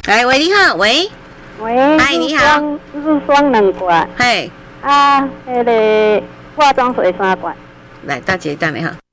来，喂，你好，喂， 喂， 嗨，你好， 日霜2罐， 嘿， 那个化妆水3罐。 来，大姐等你哈。